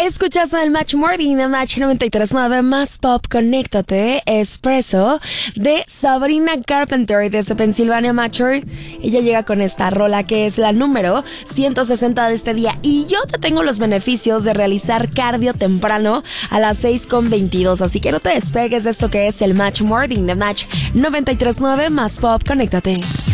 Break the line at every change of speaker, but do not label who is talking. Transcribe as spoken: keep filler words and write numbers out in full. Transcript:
Escuchas el Match Morning de Match noventa y tres punto nueve más Pop, conéctate, Espresso de Sabrina Carpenter desde Pensilvania Mature. Ella llega con esta rola que es la número ciento sesenta de este día y yo te tengo los beneficios de realizar cardio temprano a las seis con veintidós, así que no te despegues de esto que es el Match Morning de Match noventa y tres punto nueve más Pop, conéctate.